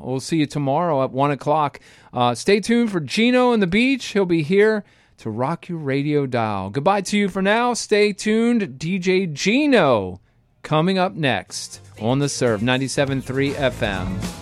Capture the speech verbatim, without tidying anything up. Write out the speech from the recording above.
We'll see you tomorrow at one o'clock. Uh, stay tuned for Gino and the Beach. He'll be here to rock your radio dial. Goodbye to you for now. Stay tuned. D J Gino coming up next on The Serve, ninety-seven point three F M.